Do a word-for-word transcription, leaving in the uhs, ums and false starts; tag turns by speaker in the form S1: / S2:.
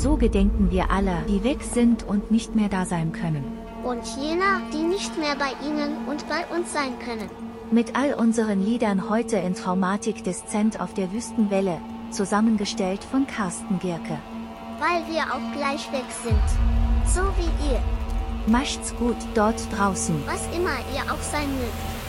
S1: So gedenken wir aller, die weg sind und nicht mehr da sein können.
S2: Und jener, die nicht mehr bei Ihnen und bei uns sein können.
S1: Mit all unseren Liedern heute in Traumatik Deszent auf der Wüstenwelle, zusammengestellt von Carsten Gierke.
S2: Weil wir auch gleich weg sind. So wie ihr.
S1: Macht's gut dort draußen.
S2: Was immer ihr auch sein mögt.